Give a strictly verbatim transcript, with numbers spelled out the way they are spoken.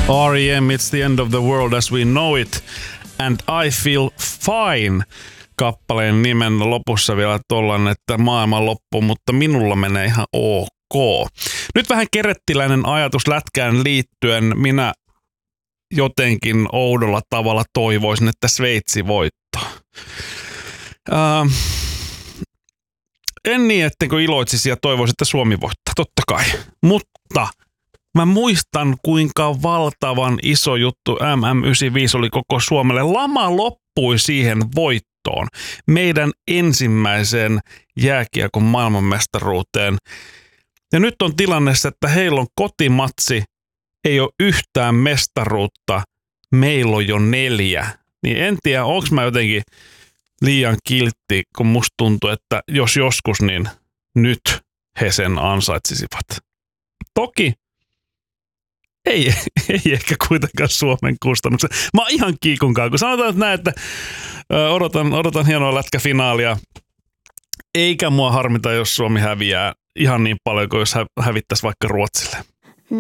R E M, It's the End of the World as We Know It, and I Feel Fine. Kappaleen nimen lopussa vielä tollan, että maailman loppu, mutta minulla menee ihan ok. Nyt vähän kerettiläinen ajatus lätkään liittyen. Minä jotenkin oudolla tavalla toivoisin, että Sveitsi voittaa. Uh, en niin, ettenkö iloitsisi ja toivoisin, että Suomi voittaa, totta kai. Mutta mä muistan, kuinka valtavan iso juttu M M yhdeksänkymmentäviisi oli koko Suomelle. Lama loppui siihen voittoon, meidän ensimmäiseen jääkiekon maailmanmestaruuteen. Ja nyt on tilanne, että heillä on kotimatsi, ei ole yhtään mestaruutta, meillä on jo neljä. Niin en tiedä, onko mä jotenkin liian kiltti, kun musta tuntuu, että jos joskus, niin nyt he sen ansaitsisivat. Toki ei, ei ehkä kuitenkaan Suomen kustannuksen. Mä oon ihan kiikunkaan, kun sanotaan että näin, että odotan, odotan hienoa lätkäfinaalia. Eikä mua harmita, jos Suomi häviää ihan niin paljon kuin jos hävittäisi vaikka Ruotsille.